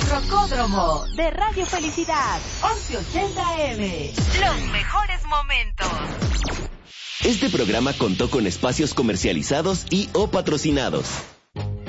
Rocódromo de Radio Felicidad, 1180 AM. Los mejores momentos. Este programa contó con espacios comercializados y o patrocinados.